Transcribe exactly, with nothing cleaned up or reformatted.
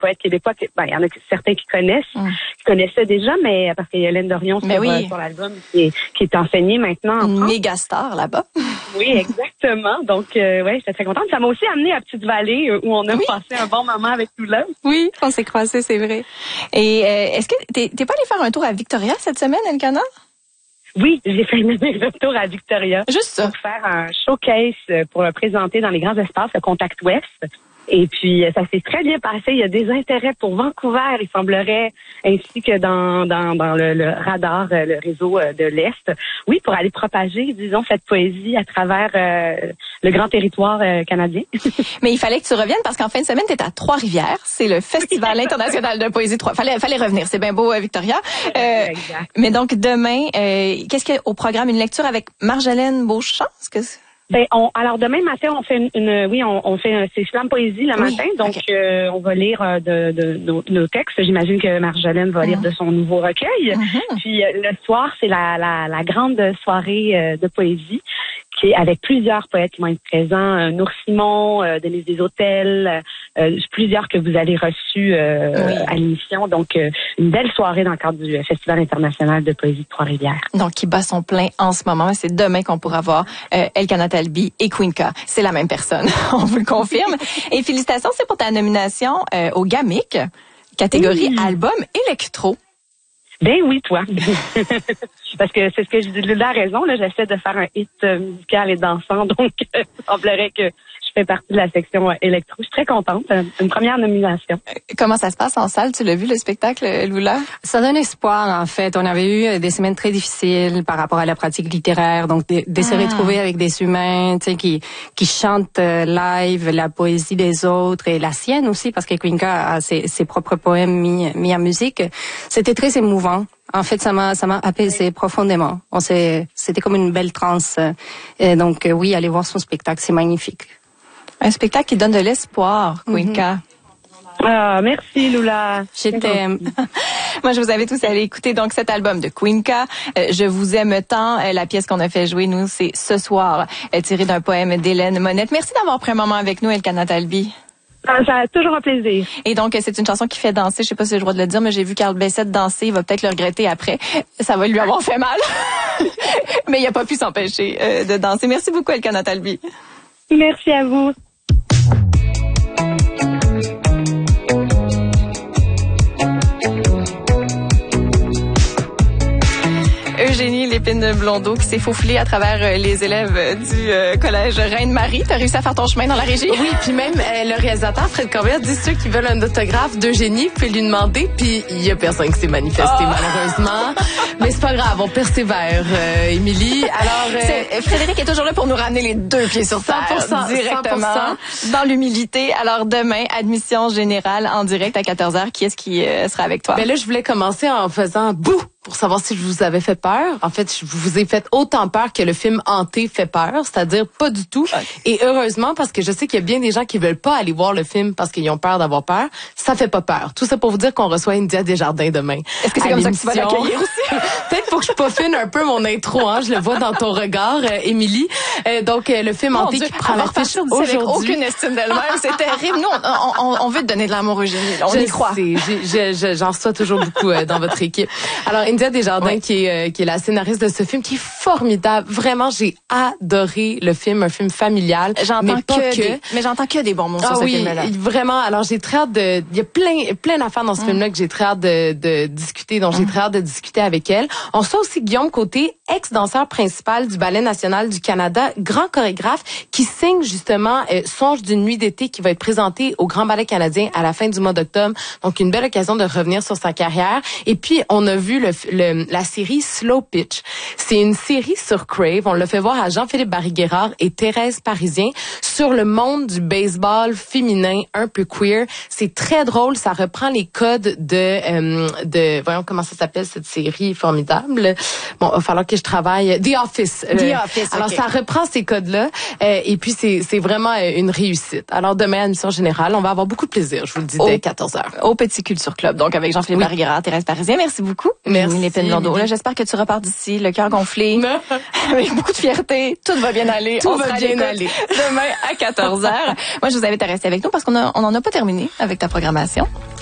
poètes québécois, que, ben, il y en a certains qui connaissent, mm. qui connaissaient déjà, mais parce qu'il y a Hélène Dorion sur, oui. euh, sur l'album qui est, qui est enseignée maintenant en France. Méga star là-bas. Oui, exactement. Donc, euh, ouais, j'étais très contente. Ça m'a aussi amené à Petite-Vallée, euh, où on a oui. passé un bon moment avec Lula. Oui, on s'est croisés, c'est vrai. Et euh, est-ce que t'es, t'es pas allé faire un tour à Victoria cette semaine, Elkana? Oui, j'ai fait un retour à Victoria. Juste ça. Pour faire un showcase pour le présenter dans les grands espaces, le Contact Ouest. Et puis, ça s'est très bien passé. Il y a des intérêts pour Vancouver, il semblerait, ainsi que dans dans, dans le, le radar, le réseau de l'Est. Oui, pour aller propager, disons, cette poésie à travers euh, le grand territoire euh, canadien. Mais il fallait que tu reviennes parce qu'en fin de semaine, tu es à Trois-Rivières. C'est le Festival international de poésie de Trois. Fallait, fallait revenir. C'est bien beau, Victoria. Euh, exact. Mais donc, demain, euh, qu'est-ce qu'il y a au programme? Une lecture avec Marjolaine Beauchamp? Est-ce que c'est... Ben, on, alors demain matin, on fait une, une oui, on, on fait un, c'est slam poésie le oui, matin, donc okay. euh, on va lire euh, de, de, de nos textes. J'imagine que Marjolaine va mm-hmm. lire de son nouveau recueil. Mm-hmm. Puis euh, le soir, c'est la, la, la grande soirée euh, de poésie, qui est avec plusieurs poètes qui vont être présents, euh, Nour Simon, euh, Denise Desautels, euh, plusieurs que vous avez reçus euh, oui. à l'émission. Donc euh, une belle soirée dans le cadre du Festival international de poésie de Trois-Rivières. Donc qui bat son plein en ce moment. C'est demain qu'on pourra voir euh, Elkana Talbi et Queenka. C'est la même personne, on vous le confirme. Et félicitations, c'est pour ta nomination euh, au GAMIC, catégorie oui. album électro. Ben oui, toi. Parce que c'est ce que je dis, la raison, là, j'essaie de faire un hit musical et dansant, donc il semblerait que je fais partie de la section électro. Je suis très contente. Une première nomination. Comment ça se passe en salle? Tu l'as vu, le spectacle, Lula? Ça donne espoir, en fait. On avait eu des semaines très difficiles par rapport à la pratique littéraire, donc de, de se ah. retrouver avec des humains, tu sais, qui, qui chantent live la poésie des autres et la sienne aussi, parce que Queenka a ses, ses propres poèmes mis, mis en musique. C'était très émouvant. En fait, ça m'a, ça m'a apaisé profondément. On s'est, c'était comme une belle transe. Et donc, oui, aller voir son spectacle, c'est magnifique. Un spectacle qui donne de l'espoir, Queenka. Mm-hmm. Ah, merci, Lula. Je t'aime. Moi, je vous invite tous à aller écouter donc cet album de Queenka. Euh, je vous aime tant. Euh, la pièce qu'on a fait jouer, nous, c'est Ce soir, euh, tirée d'un poème d'Hélène Monette. Merci d'avoir pris un moment avec nous, Elkana Talbi. Ah, ça a toujours un plaisir. Et donc, c'est une chanson qui fait danser. Je sais pas si j'ai le droit de le dire, mais j'ai vu Carl Bessette danser. Il va peut-être le regretter après. Ça va lui avoir fait mal. Mais il a pas pu s'empêcher euh, de danser. Merci beaucoup, Elkana Talbi. Merci à vous. Eugénie Lépine-Blondeau qui s'est faufilée à travers les élèves du euh, collège Reine-Marie. T'as réussi à faire ton chemin dans la régie? Oui, puis même euh, le réalisateur Fred Corbière dit ceux qui veulent un autographe d'Eugénie, vous pouvez lui demander, puis il y a personne qui s'est manifesté oh. malheureusement. Mais c'est pas grave, on persévère, euh, Émilie. Alors, euh, Frédéric est toujours là pour nous ramener les deux pieds sur terre cent pour cent, directement cent pour cent. Dans l'humilité. Alors demain, admission générale en direct à quatorze heures. Qui est-ce qui euh, sera avec toi? Ben là, je voulais commencer en faisant bouh pour savoir si je vous avais fait peur. En fait, je vous ai fait autant peur que le film Hanté fait peur, c'est-à-dire pas du tout. Okay. Et heureusement, parce que je sais qu'il y a bien des gens qui veulent pas aller voir le film parce qu'ils ont peur d'avoir peur, ça fait pas peur. Tout ça pour vous dire qu'on reçoit India Desjardins demain. Est-ce que c'est comme ça que tu vas l'accueillir aussi? Peut-être faut que je peaufine un peu mon intro, hein. Je le vois dans ton regard, euh, Émilie. Euh, donc, euh, le film Hanté qui prend l'affiche aujourd'hui. Avec aucune estime d'elle-même, c'est terrible. Nous, on, on, on veut te donner de l'amour, Eugénie. On je y croit. Sais, je, je, j'en reçois toujours beaucoup euh, dans votre équipe. Alors, India Desjardins, ouais. qui est euh, qui est la scénariste de ce film, qui est formidable. Vraiment, j'ai adoré le film, un film familial. J'entends mais que, que... Des, mais j'entends que des bons mots ah, sur oui, ce film-là. Vraiment. Alors, j'ai très hâte de. Il y a plein plein d'affaires dans ce mm. film-là que j'ai très hâte de, de discuter. Donc, mm. j'ai très hâte de discuter avec elle. On reçoit aussi Guillaume Côté, ex-danseur principal du Ballet national du Canada, grand chorégraphe, qui signe justement euh, Songe d'une nuit d'été, qui va être présenté au Grand Ballet canadien à la fin du mois d'octobre. Donc, une belle occasion de revenir sur sa carrière. Et puis, on a vu le, le la série Slow Pitch. C'est une série sur Crave. On l'a fait voir à Jean-Philippe Barry-Guerrard et Thérèse Parisien sur le monde du baseball féminin un peu queer. C'est très drôle. Ça reprend les codes de euh, de voyons comment ça s'appelle cette série formidable. Bon, il va falloir que je travaille. The Office. Euh, The Office. Alors okay. ça reprend ces codes-là euh, et puis c'est c'est vraiment une réussite. Alors demain à l'émission générale, on va avoir beaucoup de plaisir. Je vous le dis dès quatorze heures. Au Petit Culture Club. Donc avec Jean-Philippe oui. Barry-Guerrard, Thérèse Parisien. Merci beaucoup. Merci. Mélanie Lépine-Blondeau. Là, j'espère que tu repars d'ici, le cœur gonflé, avec beaucoup de fierté. Tout va bien aller. Tout on va bien aller. Demain à quatorze heures. Moi, je vous invite à rester avec nous parce qu'on a, on en a pas terminé avec ta programmation.